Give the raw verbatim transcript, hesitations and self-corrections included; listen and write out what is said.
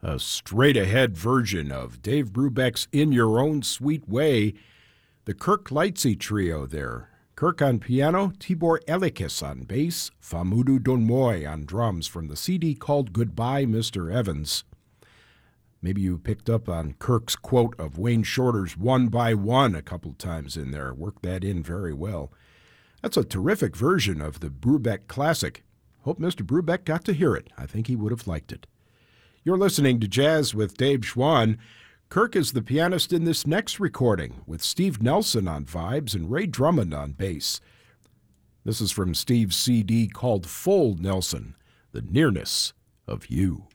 A straight-ahead version of Dave Brubeck's In Your Own Sweet Way. The Kirk Lightsey Trio there. Kirk on piano, Tibor Elikis on bass, Famudu Donmoy on drums from the C D called Goodbye, Mister Evans. Maybe you picked up on Kirk's quote of Wayne Shorter's One by One a couple times in there. Worked that in very well. That's a terrific version of the Brubeck classic. Hope Mister Brubeck got to hear it. I think he would have liked it. You're listening to Jazz with Dave Schwann. Kirk is the pianist in this next recording, with Steve Nelson on vibes and Ray Drummond on bass. This is from Steve's C D called Full Nelson, The Nearness of You.